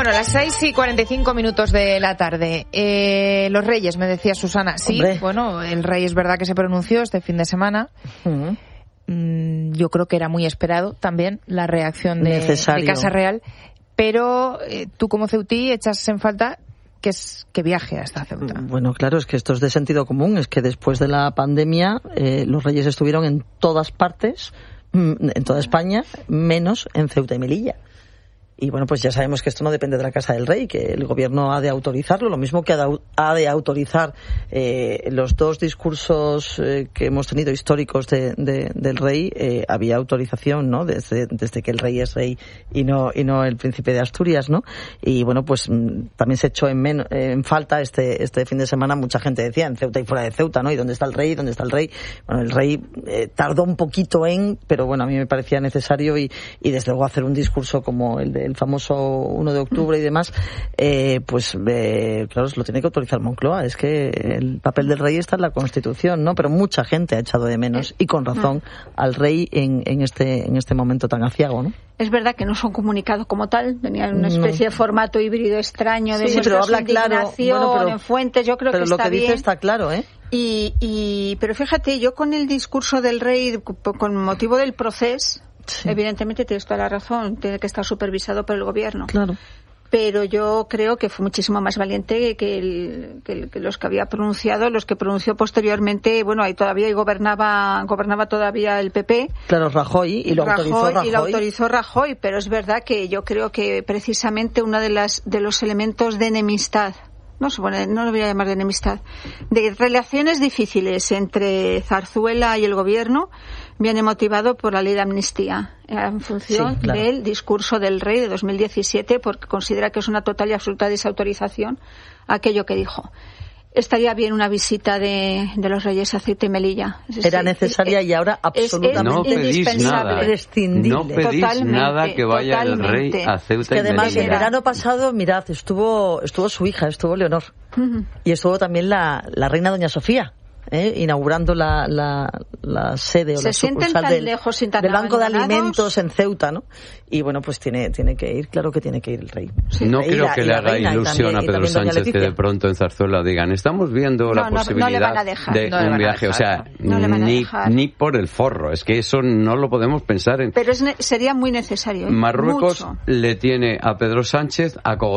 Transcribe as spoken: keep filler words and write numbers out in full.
Bueno, las seis y cuarenta y cinco minutos de la tarde. Eh, los Reyes, me decía Susana. Sí, Hombre. Bueno, el Rey es verdad que se pronunció este fin de semana. Uh-huh. Mm, yo creo que era muy esperado también la reacción de, de Casa Real. Pero eh, tú como ceutí echas en falta que es que viaje hasta Ceuta. Bueno, claro, es que esto es de sentido común. Es que después de la pandemia eh, los Reyes estuvieron en todas partes, en toda España, menos en Ceuta y Melilla. Y bueno, pues ya sabemos que esto no depende de la Casa del Rey, que el gobierno ha de autorizarlo, lo mismo que ha de autorizar eh, los dos discursos eh, que hemos tenido históricos de, de, del rey. Eh, había autorización, ¿no? Desde, desde que el rey es rey y no y no el príncipe de Asturias, ¿no? Y bueno, pues también se echó en, men- en falta este este fin de semana. Mucha gente decía en Ceuta y fuera de Ceuta, ¿no? ¿Y dónde está el rey? ¿Dónde está el rey? Bueno, el rey eh, tardó un poquito en, pero bueno, a mí me parecía necesario y, y desde luego hacer un discurso como el de el famoso uno de octubre y demás, eh, pues eh, claro, lo tiene que autorizar Moncloa. Es que el papel del rey está en la Constitución, ¿no? Pero mucha gente ha echado de menos, y con razón, al rey en, en este en este momento tan aciago, ¿no? Es verdad que no son comunicados como tal, tenían una especie no. de formato híbrido extraño de sí, pero habla claro, bueno, pero, en fuentes, yo creo pero que lo está que bien. dice está claro, ¿eh? Y, y pero fíjate, yo con el discurso del rey, con motivo del proceso, sí. Evidentemente tienes toda la razón, tiene que estar supervisado por el gobierno. Claro. Pero yo creo que fue muchísimo más valiente que, el, que, el, que los que había pronunciado, los que pronunció posteriormente. Bueno, ahí todavía ahí gobernaba gobernaba todavía el P P. Claro, Rajoy, y lo Rajoy, autorizó Rajoy. Y lo autorizó Rajoy, pero es verdad que yo creo que precisamente uno de, las, de los elementos de enemistad, no, bueno, no lo voy a llamar de enemistad, de relaciones difíciles entre Zarzuela y el gobierno, viene motivado por la ley de amnistía, en función sí, claro. del discurso del rey de dos mil diecisiete, porque considera que es una total y absoluta desautorización aquello que dijo. Estaría bien una visita de, de los Reyes a Ceuta y Melilla. Era sí, necesaria es, y ahora absolutamente no pedís indispensable. Nada. Prescindible. No pedís totalmente, nada que vaya totalmente. el rey a Ceuta es que y además, Melilla. el verano pasado, mirad, estuvo estuvo su hija, estuvo Leonor. Uh-huh. Y estuvo también la, la reina Doña Sofía. ¿Eh? Inaugurando la, la, la sede o Se la sucursal del, lejos, sin tan del Banco de abandonados. Alimentos en Ceuta, ¿no? Y bueno, pues tiene tiene que ir, claro que tiene que ir el rey. Sí. No creo la, que le haga ilusión también, a Pedro Sánchez que de pronto en Zarzuela digan, estamos viendo no, la no, posibilidad no le van a dejar. de no un viaje, o sea, no ni, ni por el forro, es que eso no lo podemos pensar en... Pero es ne- sería muy necesario. ¿eh? Marruecos Mucho. le tiene a Pedro Sánchez a